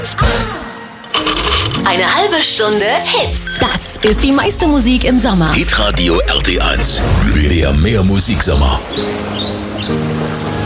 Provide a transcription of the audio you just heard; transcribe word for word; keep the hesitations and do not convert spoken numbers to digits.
Eine halbe Stunde Hits. Das ist die meiste Musik im Sommer. Hitradio R T eins. Der Mehr Musiksommer.